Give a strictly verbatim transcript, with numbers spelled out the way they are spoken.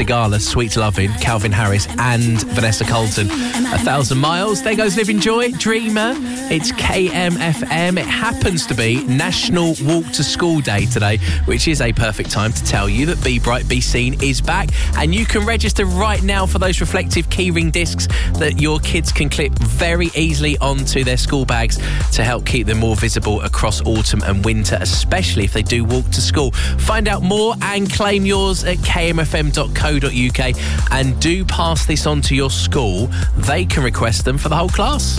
Sigala, Sweet Lovin', Calvin Harris and Vanessa Colton. A Thousand Miles. There goes Live Enjoy, Dreamer. It's K M F M. It happens to be National Walk to School Day today, which is a perfect time to tell you that Be Bright, Be Seen is back. And you can register right now for those reflective keyring discs that your kids can clip very easily onto their school bags to help keep them more visible across autumn and winter, especially if they do walk to school. Find out more and claim yours at k m f m dot co dot u k, and do pass this on to your school. They can request them for the whole class.